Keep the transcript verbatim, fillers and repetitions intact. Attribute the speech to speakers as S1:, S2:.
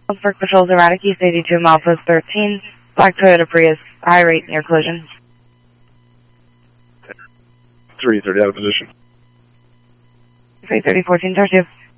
S1: Pittsburgh Patrol's erratic East eighty-two, milepost thirteen, black Toyota Prius, high rate near collision.
S2: three thirty out of position.
S1: three thirty, fourteen, two.